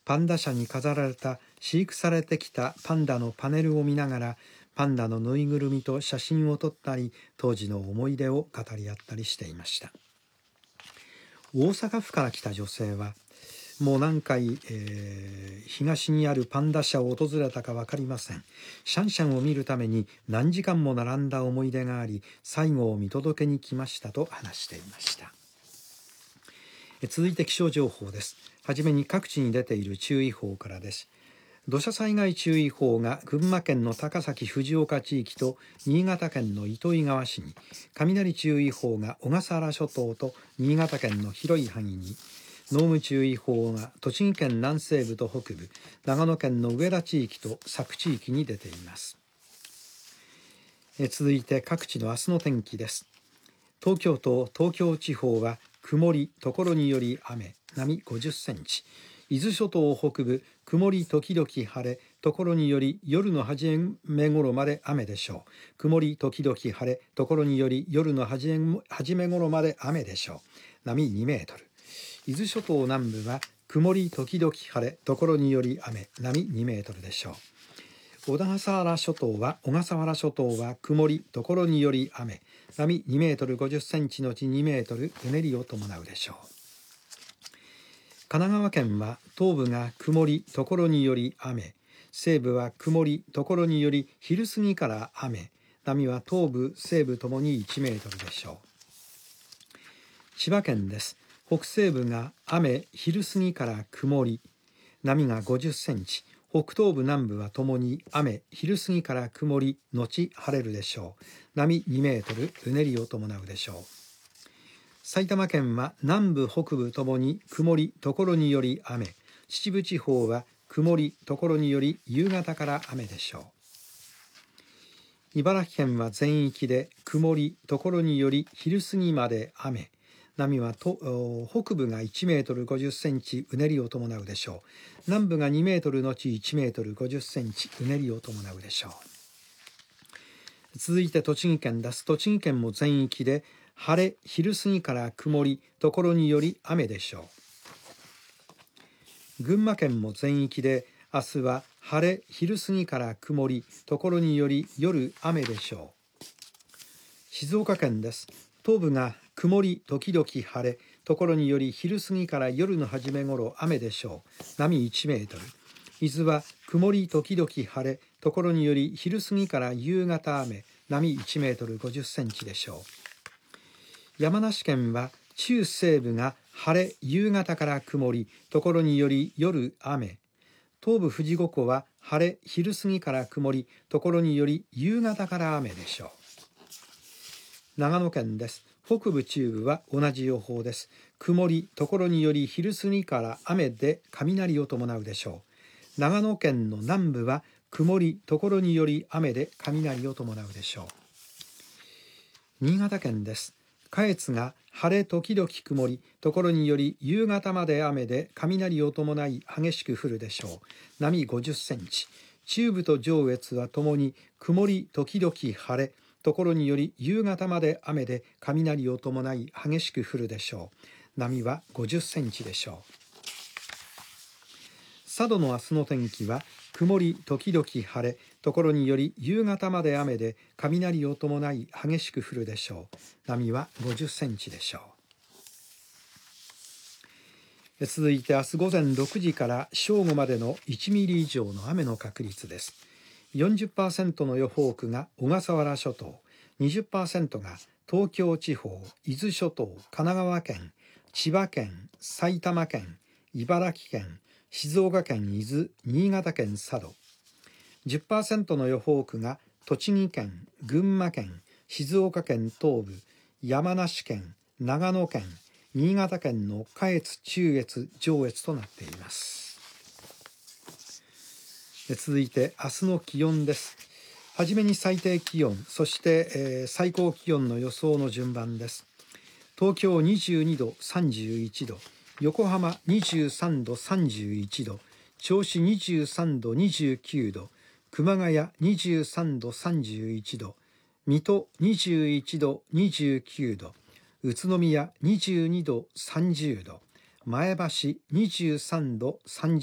パンダ舎に飾られた飼育されてきたパンダのパネルを見ながら、パンダのぬいぐるみと写真を撮ったり、当時の思い出を語り合ったりしていました。大阪府から来た女性は、もう何回、東にあるパンダ舎を訪れたか分かりません。シャンシャンを見るために何時間も並んだ思い出があり、最後を見届けに来ましたと話していました。続いて気象情報です。はじめに各地に出ている注意報からです。土砂災害注意報が群馬県の高崎藤岡地域と新潟県の糸魚川市に、雷注意報が小笠原諸島と新潟県の広い範囲に、濃霧注意報が栃木県南西部と北部、長野県の上田地域と佐久地域に出ています。続いて各地の明日の天気です。東京都東京地方は曇り、ところにより雨、波50センチ。伊豆諸島北部、曇り時々晴れ、ところにより夜の初め頃まで雨でしょう。曇り時々晴れ、ところにより夜の初め頃まで雨でしょう。波2メートル。伊豆諸島南部は曇り時々晴れ、ところにより雨、波2メートルでしょう。小笠原諸島は曇り、ところにより雨、波2メートル50センチのち2メートル、うねりを伴うでしょう。神奈川県は東部が曇り、ところにより雨、西部は曇り、ところにより昼過ぎから雨、波は東部、西部ともに1メートルでしょう。千葉県です。北西部が雨、昼過ぎから曇り、波が50センチ、北東部南部はともに雨、昼過ぎから曇り、後晴れるでしょう。波2メートル、うねりを伴うでしょう。埼玉県は南部北部ともに曇り、ところにより雨、秩父地方は曇り、ところにより夕方から雨でしょう。茨城県は全域で曇り、ところにより昼過ぎまで雨、波は北部が1メートル50センチ、うねりを伴うでしょう。南部が2メートルのち1メートル50センチ、うねりを伴うでしょう。続いて栃木県です。栃木県も全域で晴れ、昼過ぎから曇り、ところにより雨でしょう。群馬県も全域で明日は晴れ、昼過ぎから曇り、ところにより夜雨でしょう。静岡県です。東部が曇り時々晴れ、ところにより昼過ぎから夜の初め頃雨でしょう。波1メートル。伊豆は曇り時々晴れ、ところにより昼過ぎから夕方雨、波1メートル50センチでしょう。山梨県は中西部が晴れ、夕方から曇り、ところにより夜雨。東部富士五湖は晴れ、昼過ぎから曇り、ところにより夕方から雨でしょう。長野県です。北部中部は同じ予報です。曇り、ところにより昼過ぎから雨で雷を伴うでしょう。長野県の南部は曇り、ところにより雨で雷を伴うでしょう。新潟県です。下越が晴れ時々曇り、ところにより夕方まで雨で雷を伴い激しく降るでしょう。波50センチ。中部と上越はともに曇り時々晴れ、ところにより夕方まで雨で雷を伴い激しく降るでしょう。波は50センチでしょう。佐渡の明日の天気は曇り時々晴れ、ところにより夕方まで雨で雷を伴い激しく降るでしょう。波は50センチでしょう。続いて明日午前6時から正午までの1ミリ以上の雨の確率です。40% の予報区が小笠原諸島、20% が東京地方、伊豆諸島、神奈川県、千葉県、埼玉県、茨城県、静岡県伊豆、新潟県佐渡。10% の予報区が栃木県、群馬県、静岡県東部、山梨県、長野県、新潟県の下越、中越、上越となっています。続いて明日の気温です。はじめに最低気温、そして、最高気温の予想の順番です。東京22度、31度、横浜23度、31度、銚子23度、29度、熊谷23度、31度、水戸21度、29度、宇都宮22度、30度、前橋23度、30度、